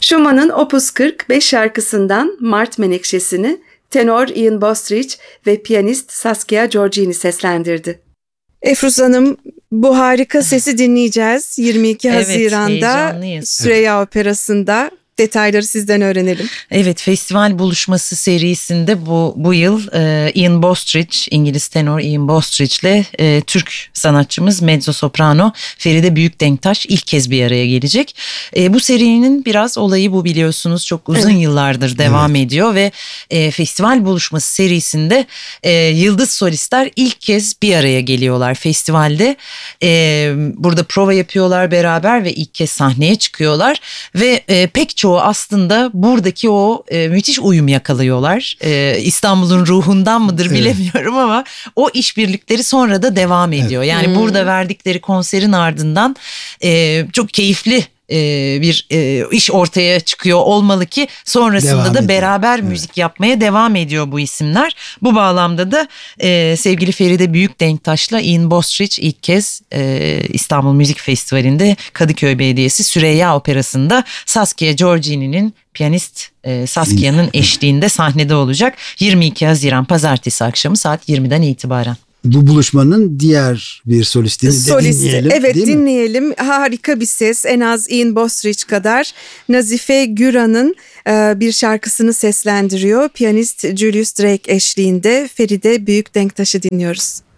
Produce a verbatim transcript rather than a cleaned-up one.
Schumann'ın Opus kırk beş şarkısından Mart Menekşesi'ni tenor Ian Bostridge ve piyanist Saskia Giorgini seslendirdi. Efruz Hanım, bu harika sesi dinleyeceğiz yirmi iki Evet, Haziran'da heyecanlıyız. Süreyya Operası'nda. Detayları sizden öğrenelim. Evet, festival buluşması serisinde bu bu yıl e, Ian Bostridge, İngiliz tenor Ian Bostridge ile e, Türk sanatçımız mezzo soprano Feride Büyükdenktaş ilk kez bir araya gelecek. E, bu serinin biraz olayı bu, biliyorsunuz, çok uzun Evet. yıllardır devam Evet. ediyor ve e, festival buluşması serisinde e, yıldız solistler ilk kez bir araya geliyorlar festivalde. E, burada prova yapıyorlar beraber ve ilk kez sahneye çıkıyorlar ve e, pek çok çoğu aslında buradaki o e, müthiş uyum yakalıyorlar. E, İstanbul'un ruhundan mıdır Evet. bilemiyorum ama o işbirlikleri sonra da devam ediyor. Evet. Yani Hmm. burada verdikleri konserin ardından e, çok keyifli e, bir e, iş ortaya çıkıyor olmalı ki sonrasında Devam da ediyor. beraber Evet. müzik yapmaya devam ediyor bu isimler. Bu bağlamda da e, sevgili Feride Büyükdenktaş'la Ian Bostridge ilk kez e, İstanbul Müzik Festivali'nde Kadıköy Belediyesi Süreyya Operası'nda Saskia Giorgini'nin piyanist e, Saskia'nın eşliğinde sahnede olacak. yirmi iki Haziran Pazartesi akşamı saat yirmiden itibaren. Bu buluşmanın diğer bir solistini de Solisti. dinleyelim. Evet, değil mi? dinleyelim. Harika bir ses. En az Ian Bostridge kadar. Nazife Güran'ın e, bir şarkısını seslendiriyor. Piyanist Julius Drake eşliğinde Feride Büyükdenktaş'ı dinliyoruz.